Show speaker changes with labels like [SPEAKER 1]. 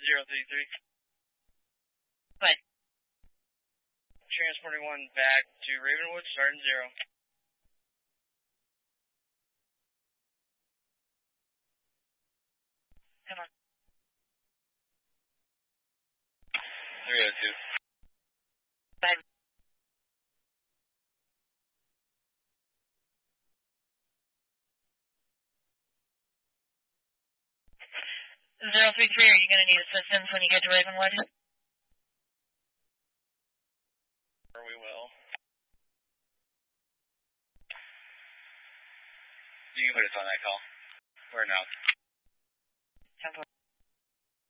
[SPEAKER 1] 033.
[SPEAKER 2] Fine.
[SPEAKER 1] Transporting 1 back to Ravenwood, starting 0.
[SPEAKER 2] Come on.
[SPEAKER 1] 302.
[SPEAKER 2] Fine. Zero 33, are you going to need assistance when you get to Ravenwood?
[SPEAKER 1] Or we will. You can put us on that call. We're now.
[SPEAKER 2] 10-4.